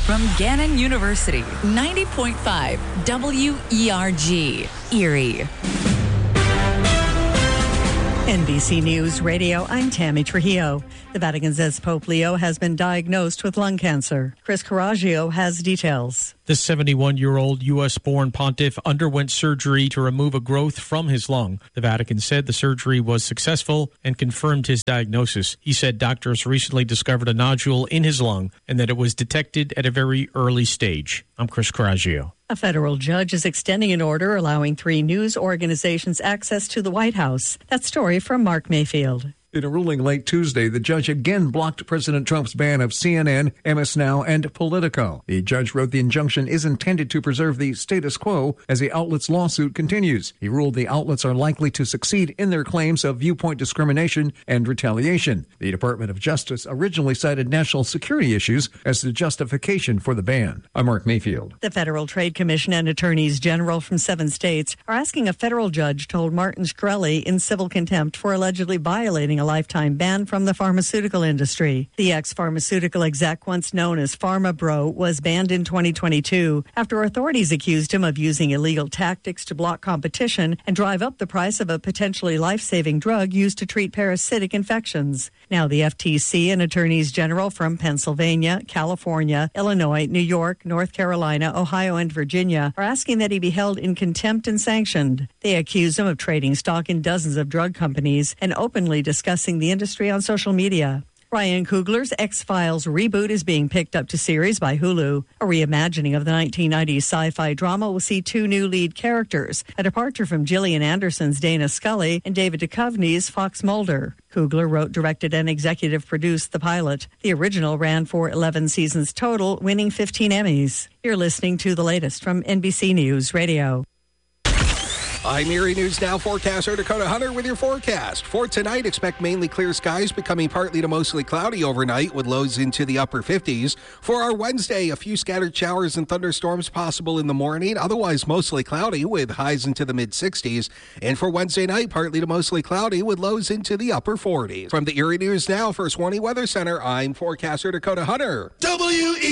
From Gannon University, 90.5 WERG, Erie. NBC News Radio, I'm Tammy Trujillo. The Vatican says Pope Leo has been diagnosed with lung cancer. Chris Coraggio has details. The 71-year-old U.S.-born pontiff underwent surgery to remove a growth from his lung. The Vatican said the surgery was successful and confirmed his diagnosis. He said doctors recently discovered a nodule in his lung and that it was detected at a very early stage. I'm Chris Coraggio. A federal judge is extending an order allowing 3 news organizations access to the White House. That story from Mark Mayfield. In a ruling late Tuesday, the judge again blocked President Trump's ban of CNN, MS Now, and Politico. The judge wrote the injunction is intended to preserve the status quo as the outlet's lawsuit continues. He ruled the outlets are likely to succeed in their claims of viewpoint discrimination and retaliation. The Department of Justice originally cited national security issues as the justification for the ban. I'm Mark Mayfield. The Federal Trade Commission and attorneys general from 7 states are asking a federal judge to hold Martin Shkreli in civil contempt for allegedly violating a lifetime ban from the pharmaceutical industry. The ex-pharmaceutical exec, once known as Pharma Bro, was banned in 2022 after authorities accused him of using illegal tactics to block competition and drive up the price of a potentially life-saving drug used to treat parasitic infections. Now the FTC and attorneys general from Pennsylvania, California, Illinois, New York, North Carolina, Ohio, and Virginia are asking that he be held in contempt and sanctioned. They accuse him of trading stock in dozens of drug companies and openly discussing the industry on social media. Ryan Coogler's X-Files reboot is being picked up to series by Hulu. A reimagining of the 1990s sci-fi drama will see 2 new lead characters, a departure from Gillian Anderson's Dana Scully and David Duchovny's Fox Mulder. Coogler wrote, directed, and executive produced the pilot. The original ran for 11 seasons total, winning 15 Emmys. You're listening to the latest from NBC News Radio. I'm Erie News Now forecaster Dakota Hunter with your forecast. For tonight, expect mainly clear skies becoming partly to mostly cloudy overnight with lows into the upper 50s. For our Wednesday, a few scattered showers and thunderstorms possible in the morning, otherwise mostly cloudy with highs into the mid-60s. And for Wednesday night, partly to mostly cloudy with lows into the upper 40s. From the Erie News Now First Warning Weather Center, I'm forecaster Dakota Hunter.